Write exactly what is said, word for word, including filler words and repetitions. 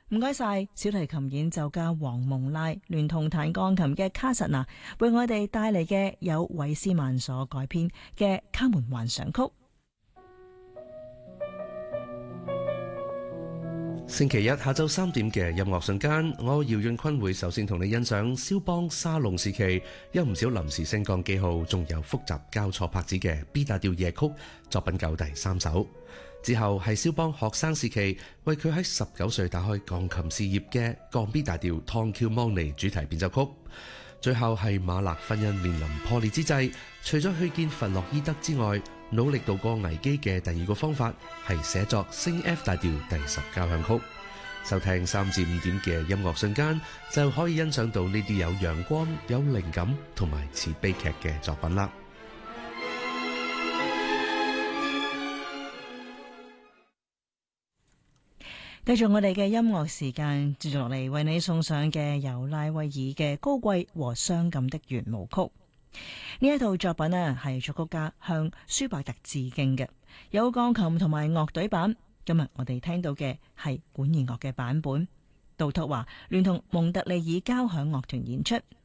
唔該晒，小提琴演奏家黃蒙拉聯同彈鋼琴嘅卡什納為我哋帶嚟嘅有韋斯曼所改編嘅《卡門幻想曲》。 星期一下晝三點嘅音樂瞬間，我姚潤坤會首先同你欣賞肖邦沙龍時期有唔少臨時升降記號，仲有複雜交錯拍子嘅 B 大調夜曲作品九第三首。之後係肖邦學生時期為佢喺十九歲打開鋼琴事業嘅降 B 大調湯喬芒尼主題變奏曲。最後係馬勒婚姻面臨破裂之際，除咗去見弗洛伊德之外，努力度過危機嘅第二個方法係寫作升 F 大調第十交響曲。收聽三至五點嘅音樂瞬間，就可以欣賞到呢啲有陽光、有靈感同埋似悲劇嘅作品啦。 繼續我哋嘅音樂時間，接住落嚟為你送上嘅由拉威爾嘅《高貴和傷感的圓舞曲》。呢一套作品呢係作曲家向舒伯特致敬嘅，有鋼琴同埋樂隊版。今日我哋聽到嘅係管弦樂嘅版本，杜托華聯同蒙特利爾交響樂團演出。